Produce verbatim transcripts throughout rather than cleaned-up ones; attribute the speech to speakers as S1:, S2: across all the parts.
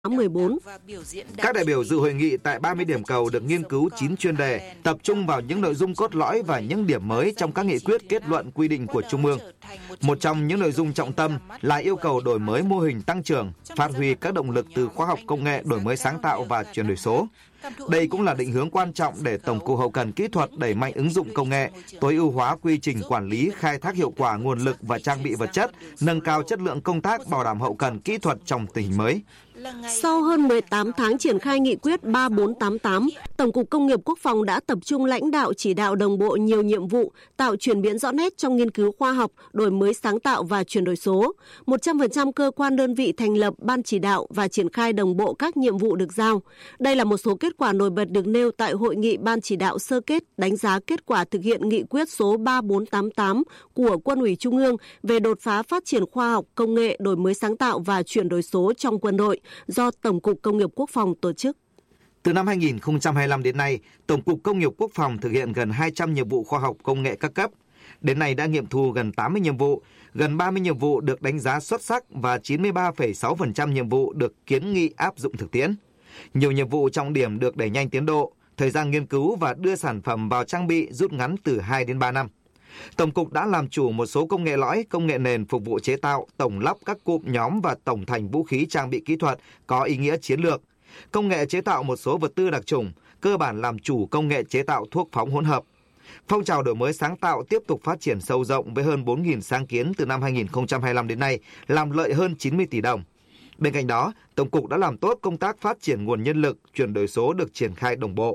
S1: mười bốn.
S2: Các đại biểu dự hội nghị tại ba mươi điểm cầu được nghiên cứu chín chuyên đề, tập trung vào những nội dung cốt lõi và những điểm mới trong các nghị quyết, kết luận, quy định của Trung ương. Một trong những nội dung trọng tâm là yêu cầu đổi mới mô hình tăng trưởng, phát huy các động lực từ khoa học công nghệ, đổi mới sáng tạo và chuyển đổi số. Đây cũng là định hướng quan trọng để Tổng cục Hậu cần Kỹ thuật đẩy mạnh ứng dụng công nghệ, tối ưu hóa quy trình quản lý, khai thác hiệu quả nguồn lực và trang bị vật chất, nâng cao chất lượng công tác bảo đảm hậu cần kỹ thuật trong tình hình mới.
S1: Sau hơn mười tám tháng triển khai nghị quyết ba bốn tám tám, Tổng cục Công nghiệp Quốc phòng đã tập trung lãnh đạo chỉ đạo đồng bộ nhiều nhiệm vụ, tạo chuyển biến rõ nét trong nghiên cứu khoa học, đổi mới sáng tạo và chuyển đổi số. một trăm phần trăm cơ quan đơn vị thành lập ban chỉ đạo và triển khai đồng bộ các nhiệm vụ được giao. Đây là một số kết quả nổi bật được nêu tại hội nghị ban chỉ đạo sơ kết đánh giá kết quả thực hiện nghị quyết số ba bốn tám tám của Quân ủy Trung ương về đột phá phát triển khoa học, công nghệ, đổi mới sáng tạo và chuyển đổi số trong quân đội, do Tổng cục Công nghiệp Quốc phòng tổ chức.
S2: Từ năm hai nghìn không trăm hai mươi lăm đến nay, Tổng cục Công nghiệp Quốc phòng thực hiện gần hai trăm nhiệm vụ khoa học công nghệ các cấp. Đến nay đã nghiệm thu gần tám mươi nhiệm vụ, gần ba mươi nhiệm vụ được đánh giá xuất sắc và chín mươi ba phẩy sáu phần trăm nhiệm vụ được kiến nghị áp dụng thực tiễn. Nhiều nhiệm vụ trọng điểm được đẩy nhanh tiến độ, thời gian nghiên cứu và đưa sản phẩm vào trang bị rút ngắn từ hai đến ba năm. Tổng cục đã làm chủ một số công nghệ lõi, công nghệ nền phục vụ chế tạo, tổng lắp các cụm nhóm và tổng thành vũ khí trang bị kỹ thuật có ý nghĩa chiến lược. Công nghệ chế tạo một số vật tư đặc chủng, cơ bản làm chủ công nghệ chế tạo thuốc phóng hỗn hợp. Phong trào đổi mới sáng tạo tiếp tục phát triển sâu rộng với hơn bốn nghìn sáng kiến từ năm hai nghìn không trăm hai mươi lăm đến nay, làm lợi hơn chín mươi tỷ đồng. Bên cạnh đó, Tổng cục đã làm tốt công tác phát triển nguồn nhân lực, chuyển đổi số được triển khai đồng bộ.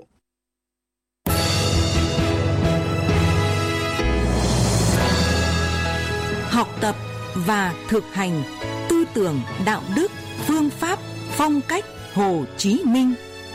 S3: Học tập và thực hành tư tưởng đạo đức, phương pháp, phong cách Hồ Chí Minh.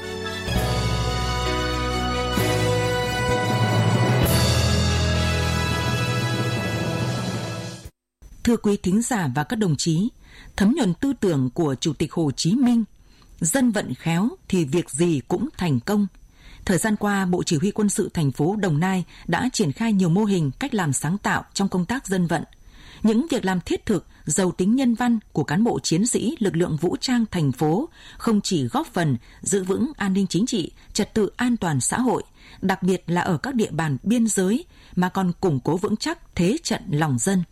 S3: Thưa quý thính giả và các đồng chí, thấm nhuần tư tưởng của Chủ tịch Hồ Chí Minh, dân vận khéo thì việc gì cũng thành công. Thời gian qua, Bộ Chỉ huy Quân sự thành phố Đồng Nai đã triển khai nhiều mô hình cách làm sáng tạo trong công tác dân vận. Những việc làm thiết thực, giàu tính nhân văn của cán bộ chiến sĩ lực lượng vũ trang thành phố không chỉ góp phần giữ vững an ninh chính trị, trật tự an toàn xã hội, đặc biệt là ở các địa bàn biên giới, mà còn củng cố vững chắc thế trận lòng dân.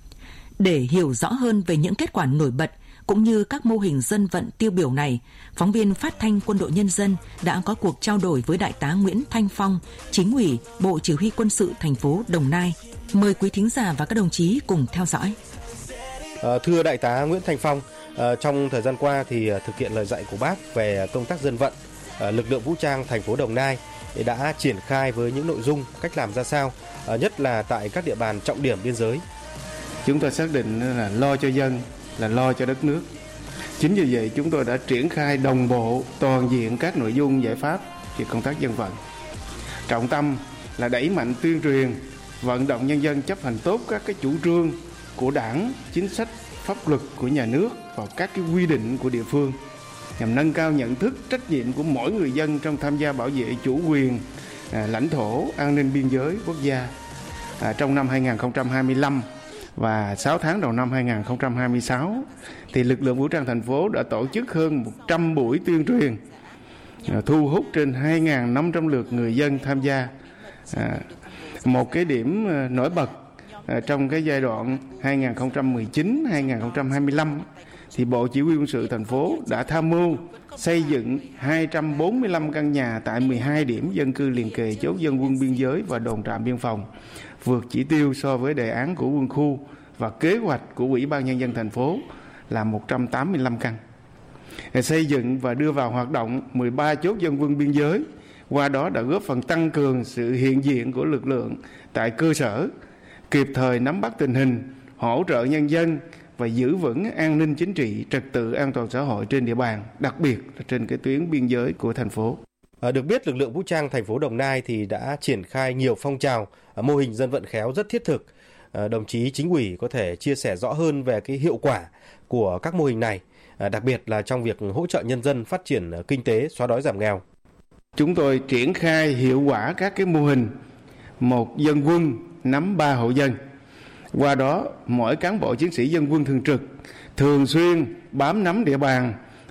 S3: Để hiểu rõ hơn về những kết quả nổi bật cũng như các mô hình dân vận tiêu biểu này, phóng viên Phát thanh Quân đội Nhân dân đã có cuộc trao đổi với Đại tá Nguyễn Thanh Phong, Chính ủy Bộ Chỉ huy Quân sự thành phố Đồng Nai. Mời quý thính giả và các đồng chí cùng theo dõi.
S4: À, thưa Đại tá Nguyễn Thanh Phong, à, trong thời gian qua thì thực hiện lời dạy của Bác về công tác dân vận, à, lực lượng vũ trang thành phố Đồng Nai đã triển khai với những nội dung cách làm ra sao, à, nhất là tại các địa bàn trọng điểm biên giới.
S5: Chúng tôi xác định là lo cho dân là lo cho đất nước. Chính vì vậy chúng tôi đã triển khai đồng bộ toàn diện các nội dung giải pháp về công tác dân vận. Trọng tâm là đẩy mạnh tuyên truyền, vận động nhân dân chấp hành tốt các cái chủ trương của Đảng, chính sách, pháp luật của nhà nước và các cái quy định của địa phương, nhằm nâng cao nhận thức, trách nhiệm của mỗi người dân trong tham gia bảo vệ chủ quyền, à, lãnh thổ, an ninh biên giới quốc gia. À, trong năm hai nghìn không trăm hai mươi lăm và sáu tháng đầu năm hai nghìn không trăm hai mươi sáu, thì lực lượng vũ trang thành phố đã tổ chức hơn một trăm buổi tuyên truyền, à, thu hút trên hai nghìn năm trăm lượt người dân tham gia. À, một cái điểm nổi bật à, trong cái giai đoạn hai nghìn không trăm mười chín đến hai nghìn không trăm hai mươi lăm thì Bộ Chỉ huy Quân sự thành phố đã tham mưu xây dựng hai trăm bốn mươi lăm căn nhà tại mười hai điểm dân cư liền kề chốt dân quân biên giới và đồn trạm biên phòng, vượt chỉ tiêu so với đề án của quân khu và kế hoạch của Ủy ban Nhân dân thành phố là một trăm tám mươi lăm căn. Xây dựng và đưa vào hoạt động mười ba chốt dân quân biên giới, qua đó đã góp phần tăng cường sự hiện diện của lực lượng tại cơ sở, kịp thời nắm bắt tình hình, hỗ trợ nhân dân và giữ vững an ninh chính trị, trật tự an toàn xã hội trên địa bàn, đặc biệt là trên cái tuyến biên giới của thành phố.
S4: À, được biết, lực lượng vũ trang thành phố Đồng Nai thì đã triển khai nhiều phong trào, à, mô hình dân vận khéo rất thiết thực. À, đồng chí Chính ủy có thể chia sẻ rõ hơn về cái hiệu quả của các mô hình này, à, đặc biệt là trong việc hỗ trợ nhân dân phát triển kinh tế, xóa đói giảm nghèo.
S5: Chúng tôi triển khai hiệu quả các cái mô hình một dân quân nắm ba hộ dân. Qua đó, mỗi cán bộ chiến sĩ dân quân thường trực thường xuyên bám nắm địa bàn,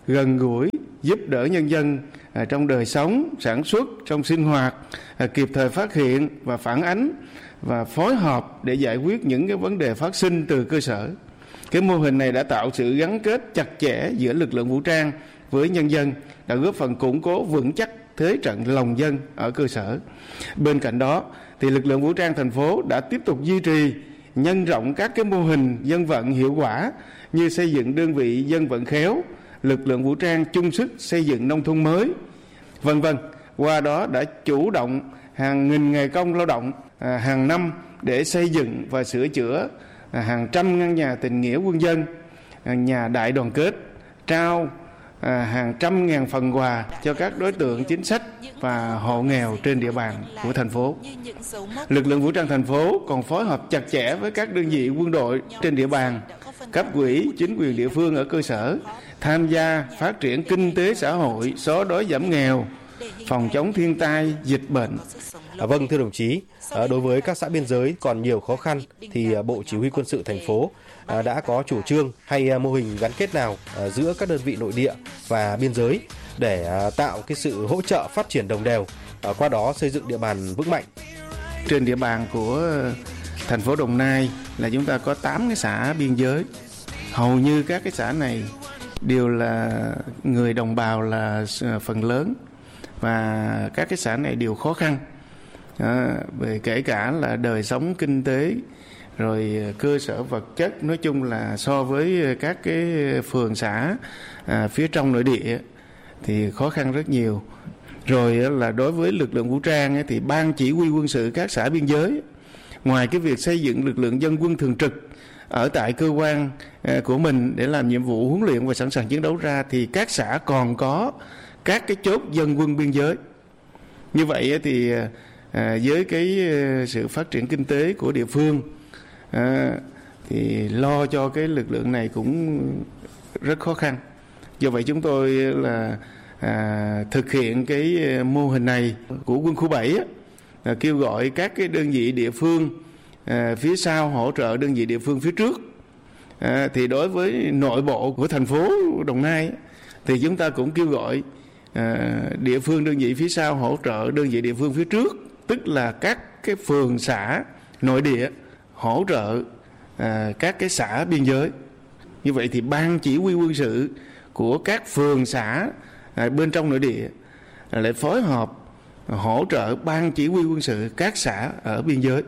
S5: gần gũi, giúp đỡ nhân dân trong đời sống, sản xuất, trong sinh hoạt, kịp thời phát hiện và phản ánh và phối hợp để giải quyết những cái vấn đề phát sinh từ cơ sở. Cái mô hình này đã tạo sự gắn kết chặt chẽ giữa lực lượng vũ trang với nhân dân, đã góp phần củng cố vững chắc thế trận lòng dân ở cơ sở. Bên cạnh đó, thì lực lượng vũ trang thành phố đã tiếp tục duy trì, nhân rộng các cái mô hình dân vận hiệu quả như xây dựng đơn vị dân vận khéo, lực lượng vũ trang chung sức xây dựng nông thôn mới, vân vân. Qua đó đã chủ động hàng nghìn ngày công lao động à, hàng năm để xây dựng và sửa chữa à, hàng trăm ngôi nhà tình nghĩa quân dân, à, nhà đại đoàn kết, trao à, hàng trăm ngàn phần quà cho các đối tượng chính sách và hộ nghèo trên địa bàn của thành phố. Lực lượng vũ trang thành phố còn phối hợp chặt chẽ với các đơn vị quân đội trên địa bàn, cấp ủy, chính quyền địa phương ở cơ sở, tham gia phát triển kinh tế xã hội, xóa đói giảm nghèo, phòng chống thiên tai, dịch bệnh.
S4: À, vâng, thưa đồng chí, à, đối với các xã biên giới còn nhiều khó khăn thì à, Bộ Chỉ huy Quân sự thành phố à, đã có chủ trương hay à, mô hình gắn kết nào à, giữa các đơn vị nội địa và biên giới để à, tạo cái sự hỗ trợ phát triển đồng đều, à, qua đó xây dựng địa bàn vững mạnh.
S5: Trên địa bàn của thành phố Đồng Nai là chúng ta có tám cái xã biên giới. Hầu như các cái xã này đều là người đồng bào là phần lớn, và các cái xã này đều khó khăn à, về kể cả là đời sống kinh tế, rồi cơ sở vật chất, nói chung là so với các cái phường xã à, phía trong nội địa thì khó khăn rất nhiều. Rồi là đối với lực lượng vũ trang ấy, thì ban chỉ huy quân sự các xã biên giới, ngoài cái việc xây dựng lực lượng dân quân thường trực ở tại cơ quan của mình để làm nhiệm vụ huấn luyện và sẵn sàng chiến đấu ra, thì các xã còn có các cái chốt dân quân biên giới. Như vậy thì à, với cái sự phát triển kinh tế của địa phương à, thì lo cho cái lực lượng này cũng rất khó khăn. Do vậy chúng tôi là à, thực hiện cái mô hình này của quân khu bảy á, à, kêu gọi các cái đơn vị địa phương à, phía sau hỗ trợ đơn vị địa phương phía trước. À, thì đối với nội bộ của thành phố Đồng Nai thì chúng ta cũng kêu gọi à, địa phương đơn vị phía sau hỗ trợ đơn vị địa phương phía trước, tức là các cái phường xã nội địa hỗ trợ à, các cái xã biên giới. Như vậy thì ban chỉ huy quân sự của các phường xã à, bên trong nội địa à, lại phối hợp hỗ trợ ban chỉ huy quân sự các xã ở biên giới.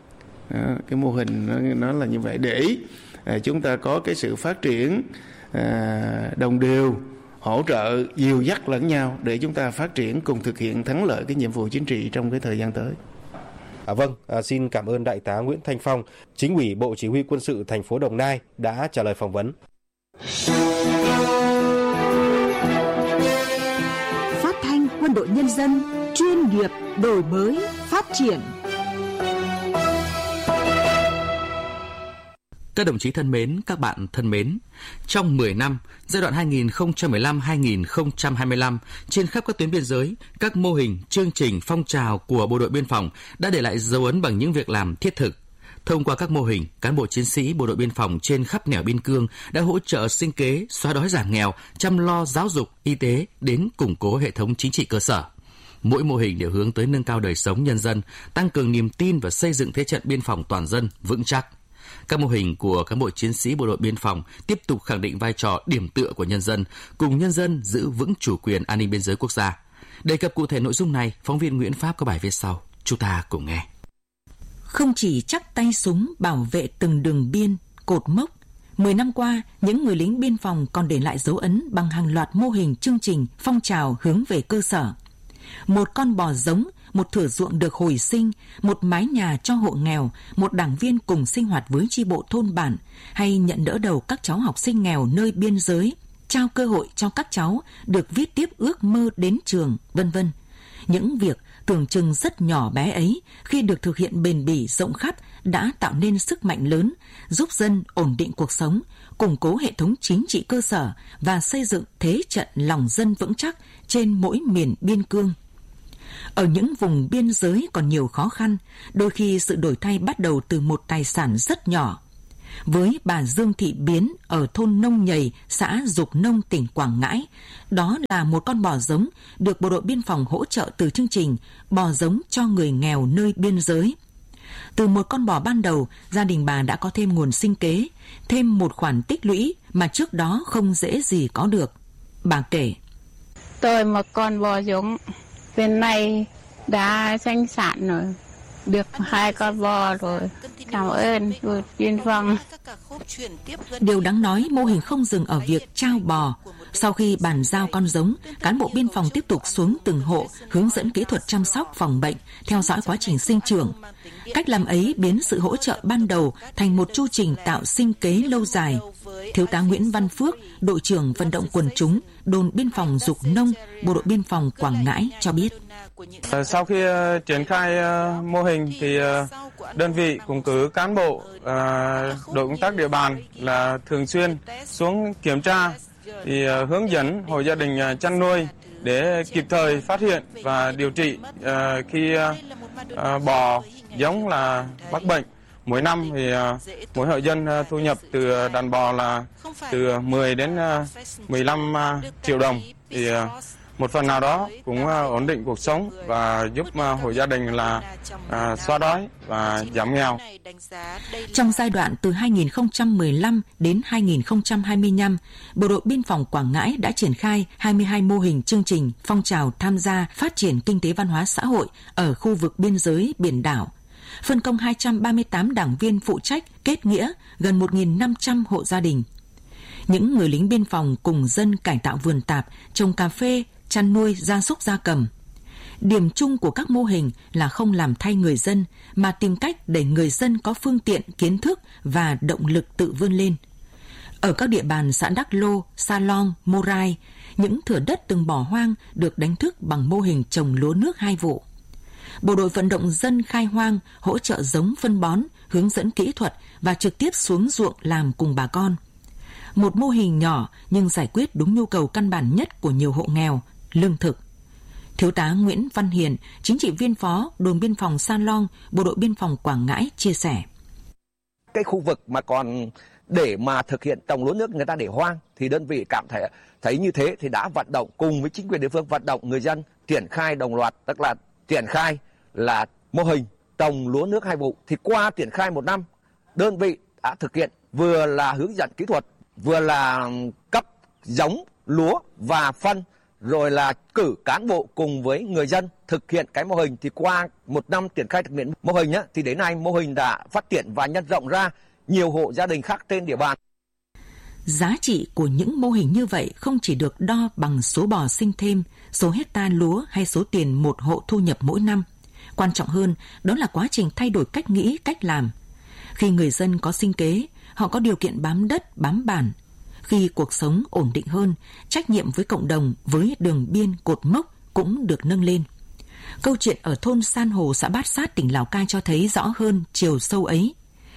S5: À, cái mô hình nó, nó là như vậy để à, chúng ta có cái sự phát triển à, đồng đều, hỗ trợ dìu dắt lẫn nhau để chúng ta phát triển cùng thực hiện thắng lợi cái nhiệm vụ chính trị trong cái thời gian tới.
S4: À, vâng, à, xin cảm ơn Đại tá Nguyễn Thanh Phong, Chính ủy Bộ Chỉ huy Quân sự thành phố Đồng Nai đã trả lời phỏng vấn.
S6: Phát thanh Quân đội Nhân dân, chuyên nghiệp, đổi mới, phát triển.
S7: Các đồng chí thân mến, các bạn thân mến, trong mười năm, giai đoạn hai nghìn không trăm mười lăm đến hai nghìn không trăm hai mươi lăm, trên khắp các tuyến biên giới, các mô hình, chương trình, phong trào của Bộ đội Biên phòng đã để lại dấu ấn bằng những việc làm thiết thực. Thông qua các mô hình, cán bộ chiến sĩ Bộ đội Biên phòng trên khắp nẻo biên cương đã hỗ trợ sinh kế, xóa đói giảm nghèo, chăm lo giáo dục, y tế đến củng cố hệ thống chính trị cơ sở. Mỗi mô hình đều hướng tới nâng cao đời sống nhân dân, tăng cường niềm tin và xây dựng thế trận biên phòng toàn dân vững chắc. Các mô hình của cán bộ chiến sĩ Bộ đội Biên phòng tiếp tục khẳng định vai trò điểm tựa của nhân dân, cùng nhân dân giữ vững chủ quyền an ninh biên giới quốc gia. Đề cập cụ thể nội dung này, phóng viên Nguyễn Pháp có bài viết sau. Chúng ta cùng nghe.
S3: Không chỉ chắc tay súng bảo vệ từng đường biên, cột mốc, mười năm qua, những người lính biên phòng còn để lại dấu ấn bằng hàng loạt mô hình, chương trình, phong trào hướng về cơ sở. Một con bò giống, một thửa ruộng được hồi sinh, một mái nhà cho hộ nghèo, một đảng viên cùng sinh hoạt với chi bộ thôn bản, hay nhận đỡ đầu các cháu học sinh nghèo nơi biên giới, trao cơ hội cho các cháu được viết tiếp ước mơ đến trường, vân vân. Những việc tưởng chừng rất nhỏ bé ấy, khi được thực hiện bền bỉ rộng khắp, đã tạo nên sức mạnh lớn, giúp dân ổn định cuộc sống, củng cố hệ thống chính trị cơ sở và xây dựng thế trận lòng dân vững chắc trên mỗi miền biên cương. Ở những vùng biên giới còn nhiều khó khăn, đôi khi sự đổi thay bắt đầu từ một tài sản rất nhỏ. Với bà Dương Thị Biến ở thôn Nông Nhầy, xã Dục Nông, tỉnh Quảng Ngãi, đó là một con bò giống được Bộ đội Biên phòng hỗ trợ từ chương trình Bò giống cho người nghèo nơi biên giới. Từ một con bò ban đầu, gia đình bà đã có thêm nguồn sinh kế, thêm một khoản tích lũy mà trước đó không dễ gì có được. Bà kể:
S8: Tôi một con bò giống, bên này đã sinh sản rồi, được hai con bò rồi. Cảm ơn biên phòng.
S3: Điều đáng nói, mô hình không dừng ở việc trao bò. Sau khi bàn giao con giống, cán bộ biên phòng tiếp tục xuống từng hộ, hướng dẫn kỹ thuật chăm sóc, phòng bệnh, theo dõi quá trình sinh trưởng. Cách làm ấy biến sự hỗ trợ ban đầu thành một chu trình tạo sinh kế lâu dài. Thiếu tá Nguyễn Văn Phước, đội trưởng vận động quần chúng, đồn biên phòng Dục Nông, Bộ đội Biên phòng Quảng Ngãi cho biết.
S9: Sau khi uh, triển khai uh, mô hình thì uh, đơn vị cũng cử cán bộ uh, đội công tác địa bàn là thường xuyên xuống kiểm tra, thì uh, hướng dẫn hộ gia đình uh, chăn nuôi để kịp thời phát hiện và điều trị uh, khi uh, uh, bò giống là mắc bệnh. Mỗi năm thì uh, mỗi hộ dân uh, thu nhập từ đàn bò là từ mười đến mười lăm uh, triệu đồng. Thì uh, một phần nào đó cũng uh, ổn định cuộc sống và giúp uh, hộ gia đình là uh, xóa đói và giảm nghèo.
S3: Trong giai đoạn từ hai nghìn không trăm mười lăm đến hai nghìn không trăm hai mươi lăm, Bộ đội Biên phòng Quảng Ngãi đã triển khai hai mươi hai mô hình chương trình phong trào tham gia phát triển kinh tế văn hóa xã hội ở khu vực biên giới biển đảo. Phân công hai trăm ba mươi tám đảng viên phụ trách kết nghĩa gần một nghìn năm trăm hộ gia đình. Những người lính biên phòng cùng dân cải tạo vườn tạp, trồng cà phê, chăn nuôi gia súc gia cầm. Điểm chung của các mô hình là không làm thay người dân, mà tìm cách để người dân có phương tiện, kiến thức và động lực tự vươn lên. Ở các địa bàn xã Đắc Lô, Sa Long, Morai, những thửa đất từng bỏ hoang được đánh thức bằng mô hình trồng lúa nước hai vụ. Bộ đội vận động dân khai hoang, hỗ trợ giống phân bón, hướng dẫn kỹ thuật và trực tiếp xuống ruộng làm cùng bà con. Một mô hình nhỏ nhưng giải quyết đúng nhu cầu căn bản nhất của nhiều hộ nghèo, lương thực. Thiếu tá Nguyễn Văn Hiền, chính trị viên phó đồn biên phòng Sa Long, Bộ đội Biên phòng Quảng Ngãi chia sẻ.
S10: Cái khu vực mà còn để mà thực hiện trồng lúa nước người ta để hoang thì đơn vị cảm thấy thấy như thế thì đã vận động cùng với chính quyền địa phương vận động người dân triển khai đồng loạt, tức là triển khai là mô hình trồng lúa nước hai vụ. Thì qua triển khai một năm, đơn vị đã thực hiện vừa là hướng dẫn kỹ thuật, vừa là cấp giống lúa và phân, rồi là cử cán bộ cùng với người dân thực hiện cái mô hình. Thì qua một năm triển khai thực hiện mô hình á, thì đến nay mô hình đã phát triển và nhân rộng ra nhiều hộ gia đình khác trên địa bàn.
S3: Giá trị của những mô hình như vậy không chỉ được đo bằng số bò sinh thêm, số hecta lúa hay số tiền một hộ thu nhập mỗi năm. Quan trọng hơn, đó là quá trình thay đổi cách nghĩ, cách làm. Khi người dân có sinh kế, họ có điều kiện bám đất, bám bản. Khi cuộc sống ổn định hơn, trách nhiệm với cộng đồng, với đường biên, cột mốc cũng được nâng lên. Câu chuyện ở thôn San Hồ, xã Bát Sát, tỉnh Lào Cai cho thấy rõ hơn chiều sâu ấy.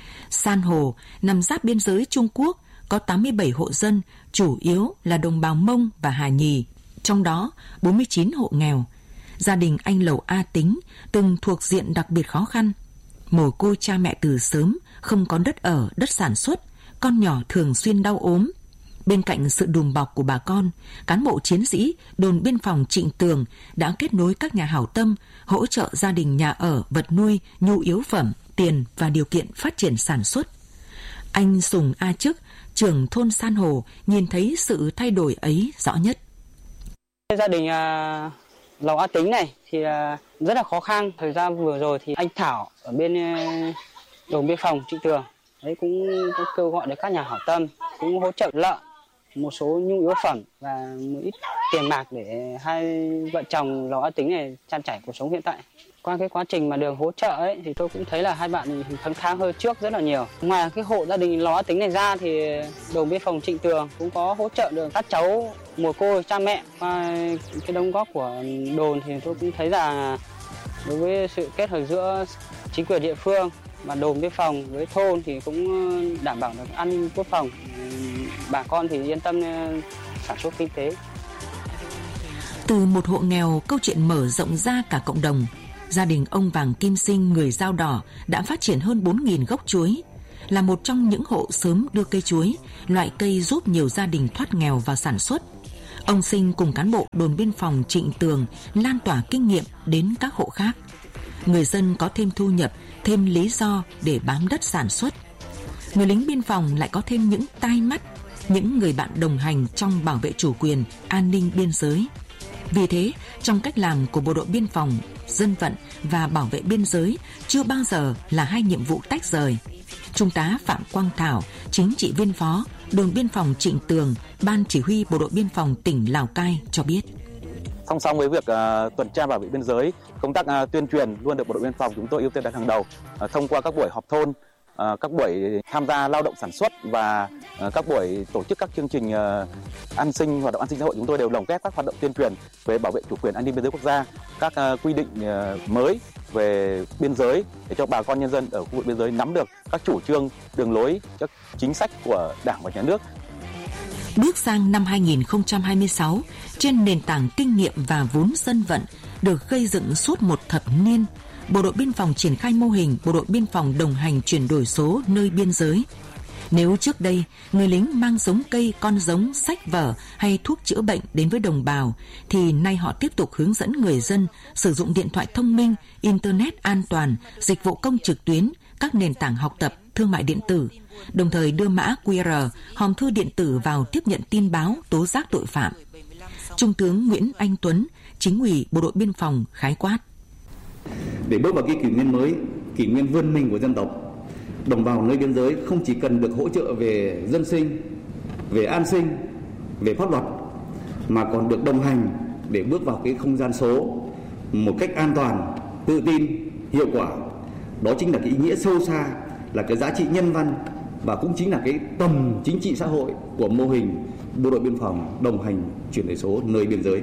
S3: San Hồ nằm giáp biên giới Trung Quốc, có tám mươi bảy hộ dân, chủ yếu là đồng bào Mông và Hà Nhì, trong đó bốn mươi chín hộ nghèo. Gia đình anh Lầu A Tính từng thuộc diện đặc biệt khó khăn. Mồ côi cha mẹ từ sớm, không có đất ở, đất sản xuất, con nhỏ thường xuyên đau ốm. Bên cạnh sự đùm bọc của bà con, cán bộ chiến sĩ đồn biên phòng Trịnh Tường đã kết nối các nhà hảo tâm, hỗ trợ gia đình nhà ở, vật nuôi, nhu yếu phẩm, tiền và điều kiện phát triển sản xuất. Anh Sùng A Chức, trưởng thôn San Hồ, nhìn thấy sự thay đổi ấy rõ nhất.
S11: Gia đình uh, Lầu A Tính này thì uh, rất là khó khăn. Thời gian vừa rồi thì anh Thảo ở bên uh, đồn biên phòng Trịnh Tường đấy cũng có kêu gọi đến các nhà hảo tâm cũng hỗ trợ lợn, một số nhu yếu phẩm và một ít tiền bạc để hai vợ chồng Lầu A Tính này trang trải cuộc sống hiện tại. Qua cái quá trình mà được hỗ trợ ấy thì tôi cũng thấy là hai bạn khăng khăng hơn trước rất là nhiều. Ngoài cái hộ gia đình Lầu A Tính này ra thì đồn biên phòng Trịnh Tường cũng có hỗ trợ được các cháu mồ côi cha mẹ. Qua cái đóng góp của đồn thì tôi cũng thấy là đối với sự kết hợp giữa chính quyền địa phương và đồn biên phòng với thôn thì cũng đảm bảo được an ninh quốc phòng, bà con thì yên tâm sản xuất kinh tế.
S3: Từ một hộ nghèo, câu chuyện mở rộng ra cả cộng đồng. Gia đình ông Vàng Kim Sinh, người Dao Đỏ, đã phát triển hơn bốn nghìn gốc chuối. là một trong những hộ sớm đưa cây chuối, loại cây giúp nhiều gia đình thoát nghèo vào sản xuất. Ông Sinh cùng cán bộ đồn biên phòng Trịnh Tường lan tỏa kinh nghiệm đến các hộ khác. Người dân có thêm thu nhập, thêm lý do để bám đất sản xuất. Người lính biên phòng lại có thêm những tai mắt, những người bạn đồng hành trong bảo vệ chủ quyền, an ninh biên giới. Vì thế, trong cách làm của bộ đội biên phòng, dân vận và bảo vệ biên giới chưa bao giờ là hai nhiệm vụ tách rời. Trung tá Phạm Quang Thảo, chính trị viên phó, đồn biên phòng Trịnh Tường, Ban Chỉ huy Bộ đội Biên phòng tỉnh Lào Cai cho biết.
S12: Song song với việc uh, tuần tra bảo vệ biên giới, công tác uh, tuyên truyền luôn được Bộ đội Biên phòng chúng tôi ưu tiên đặt hàng đầu. Uh, thông qua các buổi họp thôn, uh, các buổi tham gia lao động sản xuất và uh, các buổi tổ chức các chương trình uh, an sinh, hoạt động an sinh xã hội, chúng tôi đều lồng ghép các hoạt động tuyên truyền về bảo vệ chủ quyền an ninh biên giới quốc gia, các uh, quy định uh, mới về biên giới để cho bà con nhân dân ở khu vực biên giới nắm được các chủ trương, đường lối, các chính sách của Đảng và Nhà nước.
S3: Bước sang năm hai nghìn không trăm hai mươi sáu, trên nền tảng kinh nghiệm và vốn dân vận được gây dựng suốt một thập niên, Bộ đội Biên phòng triển khai mô hình Bộ đội Biên phòng đồng hành chuyển đổi số nơi biên giới. Nếu trước đây, người lính mang giống cây, con giống, sách vở hay thuốc chữa bệnh đến với đồng bào, thì nay họ tiếp tục hướng dẫn người dân sử dụng điện thoại thông minh, Internet an toàn, dịch vụ công trực tuyến, các nền tảng học tập, thương mại điện tử, đồng thời đưa mã quy rờ, hòm thư điện tử vào tiếp nhận tin báo, tố giác tội phạm. Trung tướng Nguyễn Anh Tuấn, Chính ủy Bộ đội Biên phòng khái quát.
S13: Để bước vào cái kỷ nguyên mới, kỷ nguyên vươn mình của dân tộc, đồng bào nơi biên giới không chỉ cần được hỗ trợ về dân sinh, về an sinh, về pháp luật, mà còn được đồng hành để bước vào cái không gian số một cách an toàn, tự tin, hiệu quả. Đó chính là cái ý nghĩa sâu xa, là cái giá trị nhân văn và cũng chính là cái tầm chính trị xã hội của mô hình Bộ đội Biên phòng đồng hành chuyển đổi số nơi biên giới.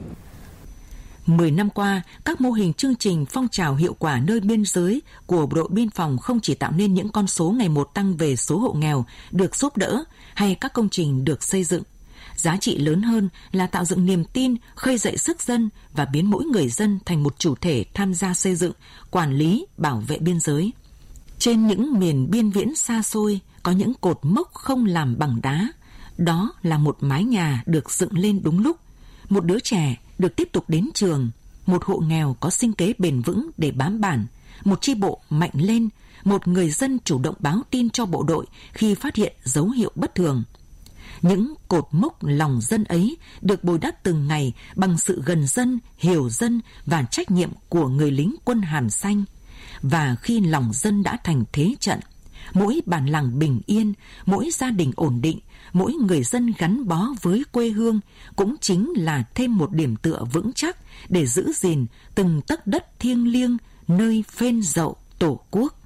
S3: Mười năm qua, các mô hình chương trình phong trào hiệu quả nơi biên giới của Bộ đội Biên phòng không chỉ tạo nên những con số ngày một tăng về số hộ nghèo được giúp đỡ hay các công trình được xây dựng. Giá trị lớn hơn là tạo dựng niềm tin, khơi dậy sức dân và biến mỗi người dân thành một chủ thể tham gia xây dựng, quản lý, bảo vệ biên giới. Trên những miền biên viễn xa xôi có những cột mốc không làm bằng đá. Đó là một mái nhà được dựng lên đúng lúc, một đứa trẻ được tiếp tục đến trường, một hộ nghèo có sinh kế bền vững để bám bản, một chi bộ mạnh lên, một người dân chủ động báo tin cho bộ đội khi phát hiện dấu hiệu bất thường. Những cột mốc lòng dân ấy được bồi đắp từng ngày bằng sự gần dân, hiểu dân và trách nhiệm của người lính quân hàm xanh. Và khi lòng dân đã thành thế trận, mỗi bản làng bình yên, mỗi gia đình ổn định, mỗi người dân gắn bó với quê hương cũng chính là thêm một điểm tựa vững chắc để giữ gìn từng tấc đất thiêng liêng nơi phên dậu Tổ quốc.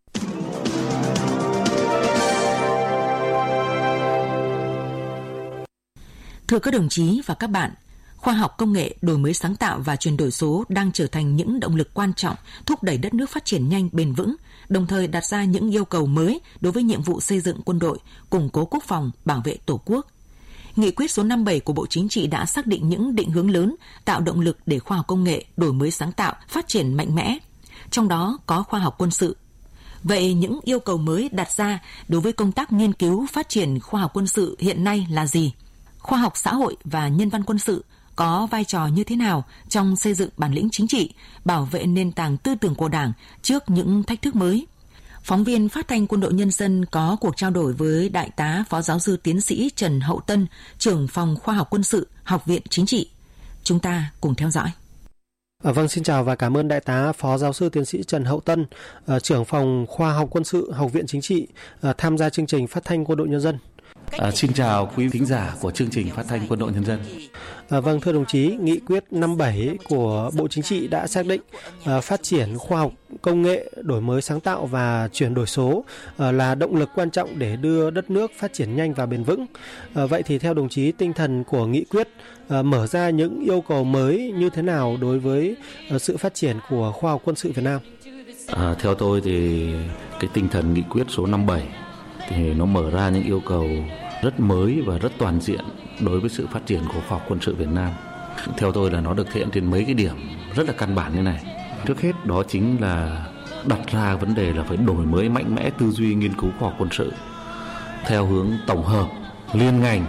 S3: Thưa các đồng chí và các bạn, khoa học công nghệ, đổi mới sáng tạo và chuyển đổi số đang trở thành những động lực quan trọng thúc đẩy đất nước phát triển nhanh, bền vững, đồng thời đặt ra những yêu cầu mới đối với nhiệm vụ xây dựng quân đội, củng cố quốc phòng, bảo vệ Tổ quốc. Nghị quyết số năm mươi bảy của Bộ Chính trị đã xác định những định hướng lớn tạo động lực để khoa học công nghệ, đổi mới sáng tạo, phát triển mạnh mẽ, trong đó có khoa học quân sự. Vậy những yêu cầu mới đặt ra đối với công tác nghiên cứu phát triển khoa học quân sự hiện nay là gì? Khoa học xã hội và nhân văn quân sự có vai trò như thế nào trong xây dựng bản lĩnh chính trị, bảo vệ nền tảng tư tưởng của Đảng trước những thách thức mới? Phóng viên Phát thanh Quân đội Nhân dân có cuộc trao đổi với Đại tá Phó Giáo sư Tiến sĩ Trần Hậu Tân, trưởng phòng Khoa học Quân sự, Học viện Chính trị. Chúng ta cùng theo dõi.
S14: À, vâng, xin chào và cảm ơn Đại tá Phó Giáo sư Tiến sĩ Trần Hậu Tân, uh, trưởng phòng Khoa học Quân sự, Học viện Chính trị, uh, tham gia chương trình Phát thanh Quân đội Nhân dân.
S15: À, xin chào quý thính giả của chương trình Phát thanh Quân đội Nhân dân.
S14: À, vâng, thưa đồng chí, nghị quyết năm mươi bảy của Bộ Chính trị đã xác định à, phát triển khoa học, công nghệ, đổi mới sáng tạo và chuyển đổi số à, là động lực quan trọng để đưa đất nước phát triển nhanh và bền vững. À, vậy thì theo đồng chí, tinh thần của nghị quyết à, mở ra những yêu cầu mới như thế nào đối với à, sự phát triển của khoa học quân sự Việt Nam?
S15: À, theo tôi thì cái tinh thần nghị quyết số năm mươi bảy thì nó mở ra những yêu cầu rất mới và rất toàn diện đối với sự phát triển của khoa học quân sự Việt Nam. Theo tôi là nó được thể hiện trên mấy cái điểm rất là căn bản như này. Trước hết đó chính là đặt ra vấn đề là phải đổi mới mạnh mẽ tư duy nghiên cứu khoa học quân sự theo hướng tổng hợp, liên ngành,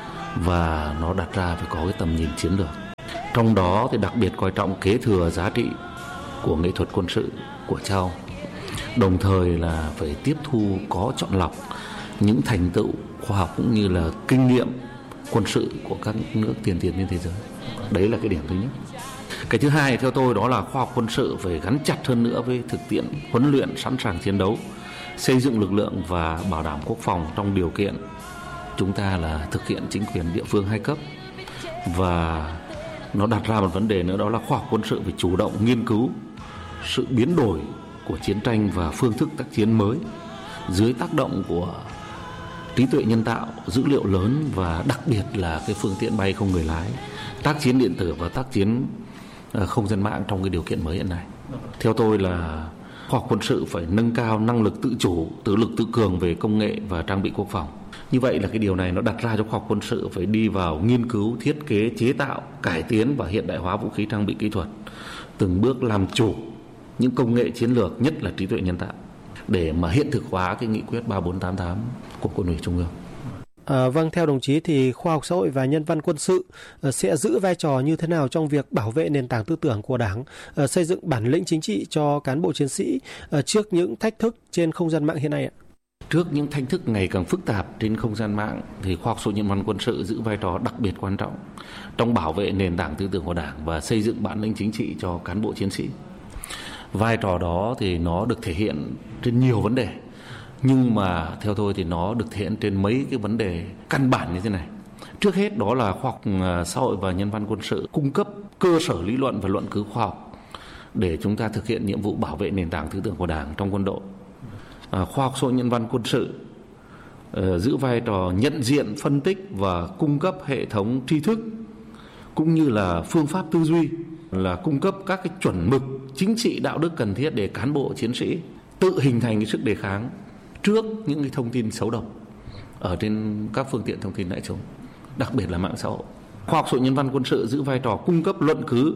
S15: và nó đặt ra phải có cái tầm nhìn chiến lược. Trong đó thì đặc biệt coi trọng kế thừa giá trị của nghệ thuật quân sự của cha ông, đồng thời là phải tiếp thu có chọn lọc những thành tựu khoa học cũng như là kinh nghiệm quân sự của các nước tiên tiến trên thế giới. Đấy là cái điểm thứ nhất. Cái thứ hai theo tôi đó là khoa học quân sự phải gắn chặt hơn nữa với thực tiễn huấn luyện sẵn sàng chiến đấu, xây dựng lực lượng và bảo đảm quốc phòng trong điều kiện chúng ta là thực hiện chính quyền địa phương hai cấp. Và nó đặt ra một vấn đề nữa, đó là khoa học quân sự phải chủ động nghiên cứu sự biến đổi của chiến tranh và phương thức tác chiến mới dưới tác động của trí tuệ nhân tạo, dữ liệu lớn và đặc biệt là cái phương tiện bay không người lái, tác chiến điện tử và tác chiến không gian mạng trong cái điều kiện mới hiện nay. Theo tôi là khoa học quân sự phải nâng cao năng lực tự chủ, tự lực tự cường về công nghệ và trang bị quốc phòng. Như vậy là cái điều này nó đặt ra cho khoa học quân sự phải đi vào nghiên cứu, thiết kế, chế tạo, cải tiến và hiện đại hóa vũ khí trang bị kỹ thuật, từng bước làm chủ những công nghệ chiến lược, nhất là trí tuệ nhân tạo, để mà hiện thực hóa cái nghị quyết ba bốn tám tám của Quân ủy Trung ương.
S14: À, vâng, theo đồng chí thì khoa học xã hội và nhân văn quân sự uh, sẽ giữ vai trò như thế nào trong việc bảo vệ nền tảng tư tưởng của Đảng, uh, xây dựng bản lĩnh chính trị cho cán bộ chiến sĩ uh, trước những thách thức trên không gian mạng hiện nay ạ?
S15: Trước những thách thức ngày càng phức tạp trên không gian mạng thì khoa học xã hội nhân văn quân sự giữ vai trò đặc biệt quan trọng trong bảo vệ nền tảng tư tưởng của Đảng và xây dựng bản lĩnh chính trị cho cán bộ chiến sĩ. Vai trò đó thì nó được thể hiện trên nhiều vấn đề, nhưng mà theo tôi thì nó được thể hiện trên mấy cái vấn đề căn bản như thế này. Trước hết đó là khoa học xã hội và nhân văn quân sự cung cấp cơ sở lý luận và luận cứ khoa học để chúng ta thực hiện nhiệm vụ bảo vệ nền tảng tư tưởng của Đảng trong quân đội. À, khoa học xã hội nhân văn quân sự uh, giữ vai trò nhận diện, phân tích và cung cấp hệ thống tri thức cũng như là phương pháp tư duy, là cung cấp các cái chuẩn mực chính trị đạo đức cần thiết để cán bộ chiến sĩ tự hình thành cái sức đề kháng trước những cái thông tin xấu độc ở trên các phương tiện thông tin đại chúng, đặc biệt là mạng xã hội. Khoa học xã hội nhân văn quân sự giữ vai trò cung cấp luận cứ,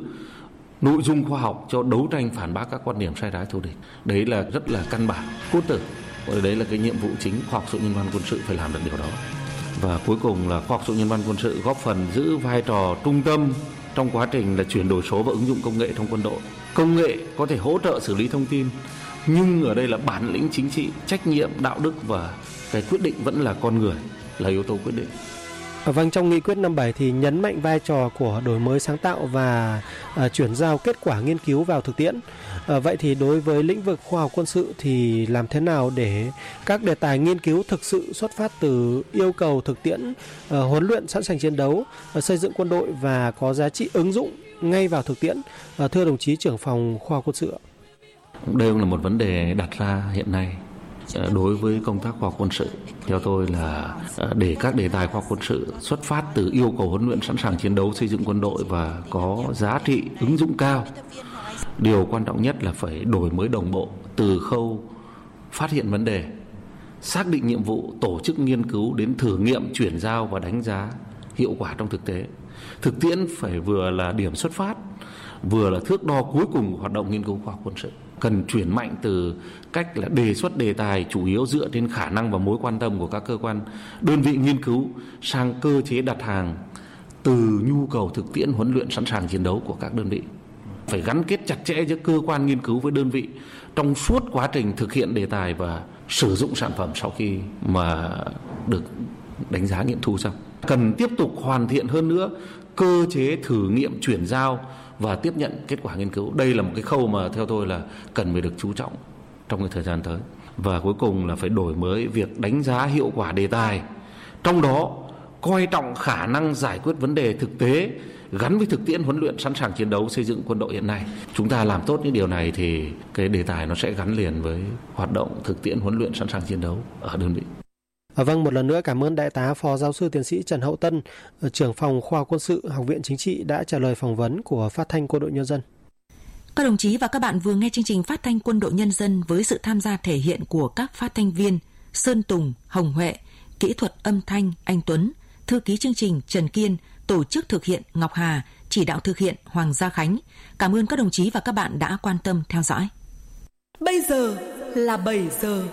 S15: nội dung khoa học cho đấu tranh phản bác các quan điểm sai trái thù địch. Đấy là rất là căn bản, cốt tử. Và đấy là cái nhiệm vụ chính khoa học xã hội nhân văn quân sự phải làm được điều đó. Và cuối cùng là khoa học xã hội nhân văn quân sự góp phần giữ vai trò trung tâm trong quá trình là chuyển đổi số và ứng dụng công nghệ trong quân đội. Công nghệ có thể hỗ trợ xử lý thông tin, nhưng ở đây là bản lĩnh chính trị, trách nhiệm, đạo đức và cái quyết định vẫn là con người, là yếu tố quyết định.
S14: Vâng, trong nghị quyết năm bảy thì nhấn mạnh vai trò của đổi mới sáng tạo và uh, chuyển giao kết quả nghiên cứu vào thực tiễn. Uh, vậy thì đối với lĩnh vực khoa học quân sự thì làm thế nào để các đề tài nghiên cứu thực sự xuất phát từ yêu cầu thực tiễn, uh, huấn luyện sẵn sàng chiến đấu, uh, xây dựng quân đội và có giá trị ứng dụng ngay vào thực tiễn? Uh, thưa đồng chí trưởng phòng khoa học quân sự.
S15: Đây là một vấn đề đặt ra hiện nay đối với công tác khoa học quân sự. Theo tôi là để các đề tài khoa học quân sự xuất phát từ yêu cầu huấn luyện sẵn sàng chiến đấu, xây dựng quân đội và có giá trị ứng dụng cao. Điều quan trọng nhất là phải đổi mới đồng bộ từ khâu phát hiện vấn đề, xác định nhiệm vụ, tổ chức nghiên cứu đến thử nghiệm, chuyển giao và đánh giá hiệu quả trong thực tế. Thực tiễn phải vừa là điểm xuất phát, vừa là thước đo cuối cùng của hoạt động nghiên cứu khoa học quân sự. Cần chuyển mạnh từ cách là đề xuất đề tài chủ yếu dựa trên khả năng và mối quan tâm của các cơ quan, đơn vị nghiên cứu sang cơ chế đặt hàng từ nhu cầu thực tiễn huấn luyện sẵn sàng chiến đấu của các đơn vị. Phải gắn kết chặt chẽ giữa cơ quan nghiên cứu với đơn vị trong suốt quá trình thực hiện đề tài và sử dụng sản phẩm sau khi mà được đánh giá nghiệm thu xong. Cần tiếp tục hoàn thiện hơn nữa cơ chế thử nghiệm, chuyển giao và tiếp nhận kết quả nghiên cứu. Đây là một cái khâu mà theo tôi là cần phải được chú trọng trong cái thời gian tới. Và cuối cùng là phải đổi mới việc đánh giá hiệu quả đề tài, trong đó coi trọng khả năng giải quyết vấn đề thực tế gắn với thực tiễn huấn luyện sẵn sàng chiến đấu, xây dựng quân đội hiện nay. Chúng ta làm tốt những điều này thì cái đề tài nó sẽ gắn liền với hoạt động thực tiễn huấn luyện sẵn sàng chiến đấu ở đơn vị.
S14: À, vâng, một lần nữa cảm ơn Đại tá Phó Giáo sư Tiến sĩ Trần Hậu Tân, trưởng phòng khoa học quân sự Học viện Chính trị đã trả lời phỏng vấn của Phát thanh Quân đội Nhân dân.
S3: Các đồng chí và các bạn vừa nghe chương trình Phát thanh Quân đội Nhân dân với sự tham gia thể hiện của các phát thanh viên Sơn Tùng, Hồng Huệ, kỹ thuật âm thanh Anh Tuấn, thư ký chương trình Trần Kiên, tổ chức thực hiện Ngọc Hà, chỉ đạo thực hiện Hoàng Gia Khánh. Cảm ơn các đồng chí và các bạn đã quan tâm theo dõi.
S16: Bây giờ là bảy giờ.